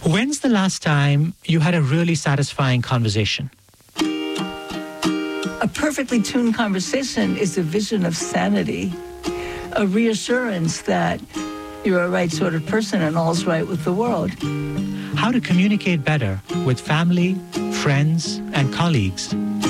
When's the last time you had a really satisfying conversation? A perfectly tuned conversation is a vision of sanity, a reassurance that you're a right sort of person and all's right with the world. How to communicate better with family, friends, and colleagues